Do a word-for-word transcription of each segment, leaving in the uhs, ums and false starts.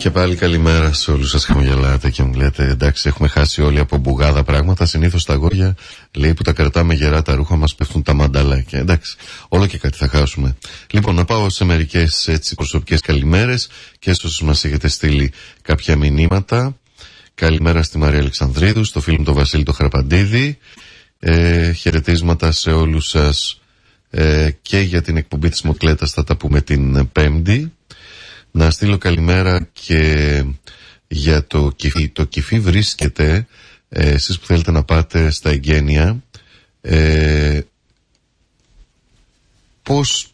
Και πάλι καλημέρα σε όλους σας. Χαμογελάτε και μου λέτε εντάξει, έχουμε χάσει όλοι από μπουγάδα πράγματα. Συνήθως τα αγόρια, λέει, που τα κρατάμε γερά τα ρούχα μας, πέφτουν τα μανταλάκια. Εντάξει, όλο και κάτι θα χάσουμε. Λοιπόν, να πάω σε μερικές έτσι προσωπικές καλημέρες και όσους μας έχετε στείλει κάποια μηνύματα. Καλημέρα στη Μαρία Αλεξανδρίδου, στο φίλο μου τον Βασίλη το Χαραπαντίδη. Ε, χαιρετίσματα σε όλους σας ε, και για την εκπομπή της Μοκλέτας, θα τα πούμε την Πέμπτη. Να στείλω καλημέρα και για το Κηφί. Το Κηφί βρίσκεται, ε, εσείς που θέλετε να πάτε στα εγγένεια, ε, πώς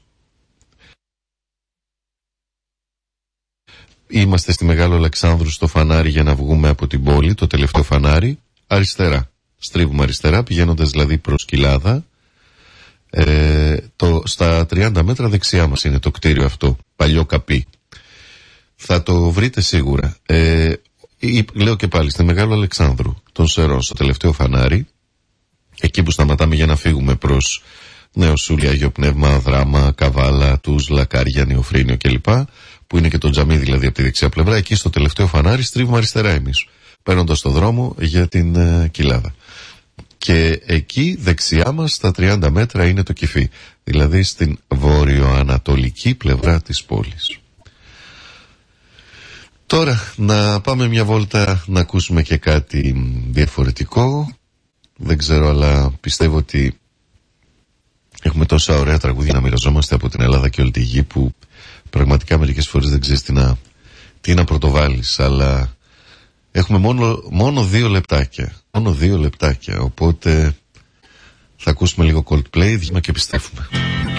είμαστε στη Μεγάλο Αλεξάνδρου στο φανάρι για να βγούμε από την πόλη, το τελευταίο φανάρι, αριστερά. Στρίβουμε αριστερά, πηγαίνοντας δηλαδή προς Κοιλάδα. Ε, το, στα τριάντα μέτρα δεξιά μας είναι το κτίριο αυτό, παλιό καπί. Θα το βρείτε σίγουρα. Ε, λέω και πάλι, στη Μεγάλο Αλεξάνδρου, των Σερών, στο τελευταίο φανάρι, εκεί που σταματάμε για να φύγουμε προς Νεοσούλη, Αγιο Πνεύμα, Δράμα, Καβάλα, Τούσλα, Κάρια, Νεοφρίνιο κλπ. Που είναι και το τζαμί δηλαδή από τη δεξιά πλευρά. Εκεί στο τελευταίο φανάρι στρίβουμε αριστερά εμείς, παίρνοντας το δρόμο για την uh, Κοιλάδα. Και εκεί δεξιά μας στα τριάντα μέτρα είναι το Κηφί, δηλαδή στην βορειοανατολική πλευρά της πόλης. Τώρα να πάμε μια βόλτα να ακούσουμε και κάτι διαφορετικό. Δεν ξέρω, αλλά πιστεύω ότι έχουμε τόσα ωραία τραγούδια να μοιραζόμαστε από την Ελλάδα και όλη τη γη, που πραγματικά μερικές φορές δεν ξέρεις τι να, τι να πρωτοβάλεις. Αλλά έχουμε μόνο, μόνο δύο λεπτάκια. Μόνο δύο λεπτάκια. Οπότε θα ακούσουμε λίγο Coldplay, δείχνουμε και επιστρέφουμε.